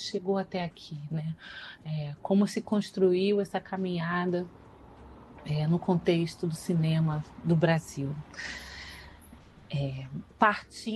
chegou até aqui, né? Como se construiu essa caminhada no contexto do cinema do Brasil. Partindo